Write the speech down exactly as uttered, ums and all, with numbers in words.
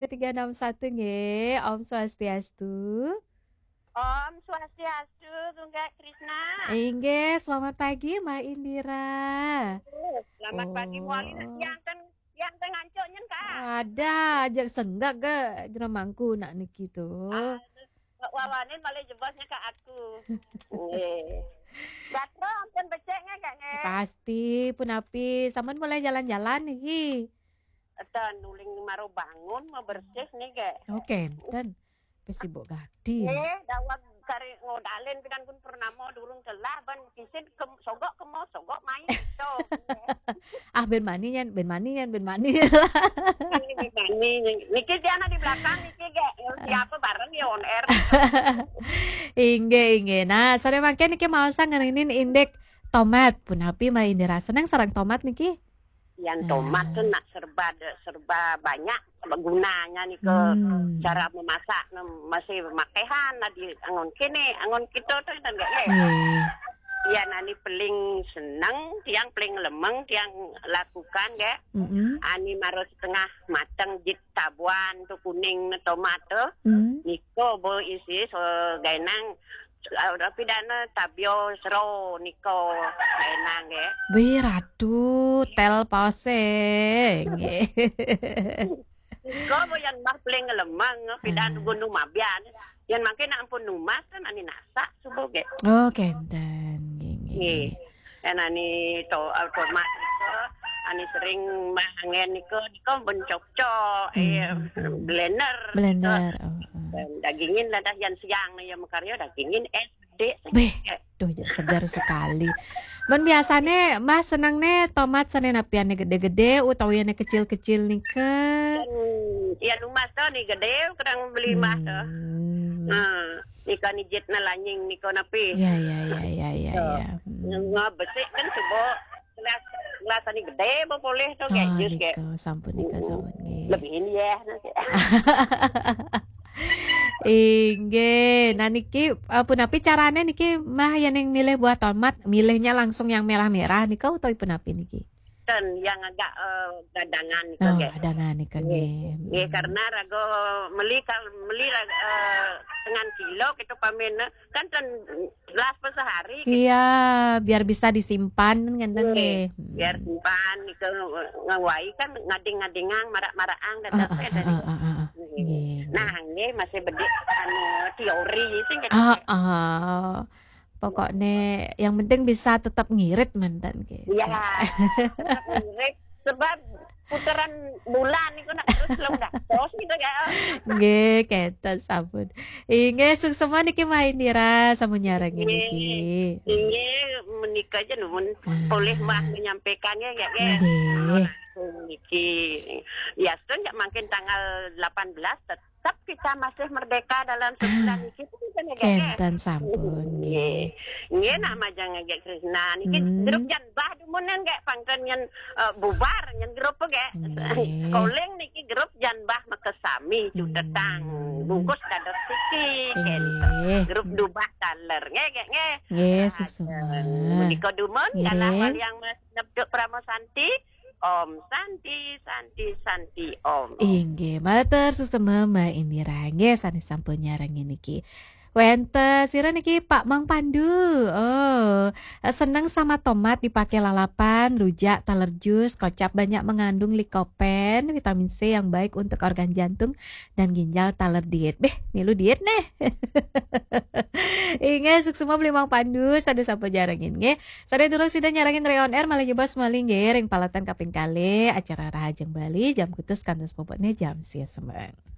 tiga enam satu nggih. Om Swastiastu. Om Swastiastu, Tunggal Krishna. Inggih, selamat pagi Mbak Indira. Selamat pagi Muali Oh. yang ten yang ten ngancoknya Kak. Ada, aja senggak ke jenamangku nak niki tuh. Ah, wawanin malah jebasnya ke aku. Nggih. Gatro ampun beceknya Kak nge. Pasti pun api, sampean mulai jalan-jalan niki. Eta nuling maro bangun mau bersih nih Kak. Oke, dan sibuk gadi. Eh, dawat kari ngodalen pidan pun purnama durung telah ban kisin ke, sogok ke mau sogok main to. Ah ben mani nyan, ben mani nyan, ben mani. Ini mani niki Diana di belakang niki Kak. Siapa bareng ya on air. Inggih, inggih. Nah, sore mangke niki mau ngerenin indek tomat pun api Mbak Indira. Seneng sarang tomat niki? Yang tomat tuh nak serba serba banyak gunanya nih ke Hmm. cara memasak masih makehan di angon kini angon kita tuh dan enggak ya. Nggih. Ya nani paling seneng tiang paling lemeng tiang lakukan ya. Mm-mm. Ani maro setengah mateng jit tabuan tuh kuning tomat tuh. Mm. Niko bo isi so gainang tapi dana tabio sero niko gainang ya. Wih, ratu tel pause. Nggih. Kau mau yang mah paling lemang, pidan Ah. gunung mabian. Yang makin ampun numas kan ani nasak subuh ge. Oh, kenten. Nggih, nggih, Nggih. nggih. Dan ani to tomat itu ani sering mangen niko niko bencok-cok eh Hmm. blender. Blender. Oh, oh. Dan dagingin lah dah yang siang ya makarya dagingin es gede. Beh, tuh segar sekali. Men biasane Mas seneng nih tomat senen apiannya gede-gede utawiannya kecil-kecil nih ke. Ya numas tuh nih gede kadang beli mah tuh. Hmm. Hmm, ikan nijit na lanying niko napi. Ya, ya, ya, ya, ya, ya. Hmm. Nga besik kan subo gelas gelas ani gede mo boleh tuh kayak Oh, jus kayak. niko, sampun niko, sampun nggih. Lebih ini ya. Inggih. Nah niki pun api carane niki mah yang milih buah tomat, milihnya langsung yang merah-merah niko utawi pun api niki? Dan yang agak uh, gadangan niko Oh, kayak. gadangan niko nggih. Ya karena rago meli kal meli uh, dengan kilo kita pamen kan ten gelas per sehari. Iya, biar bisa disimpan ngendeng nggih. Biar simpan niko ngawai kan ngading-ngadingang marak-maraang dan Ah, dapat ah, dari. ah, ah, ah. Nggih. Nah, nggih masih bedik anu teori sing Ah, ah. Pokoknya yang penting bisa tetap ngirit mantan gitu. Iya. Tetap ngirit sebab putaran bulan niku nak terus long dak terus gitu ya. Nggih, ketos sampun. Inggih sung semua niki Mbak Indira sampun nyarengi niki. Nggih menikah aja numun boleh mah menyampaikannya ya ya. Nggih. Niki ya sudah makin tanggal delapan belas tetap kita masih merdeka dalam sebulan niki kan ya. Kenten sampun nggih. Nggih nama jangan ge Krishna niki grup jan bah dumunan ge pangken yen bubar yen grup ge. Koleng niki grup jan bah makesami jutetang bungkus kados siki grup dubah taler nge ge nge. Nggih susuma. Menika dumun dalam yang nebduk Pramosanti Om Santi, Santi, Santi, Om. Inggih, matur susema Mbak Indira. Nggih sanes sampun nyarengi niki. Wente sira niki Pak Mang Pandu. Oh, seneng sama tomat dipakai lalapan, rujak, taler jus, kocap banyak mengandung likopen, vitamin C yang baik untuk organ jantung dan ginjal taler diet. Beh, milu diet nih. Inge suksema beli Mang Pandu sada sampai jarangin nggih. Sada durung sida nyarangin reon air malah nyebas maling nggih ring palatan kaping kali acara Rahajeng Bali jam kutus kantos popotnya jam sia semang.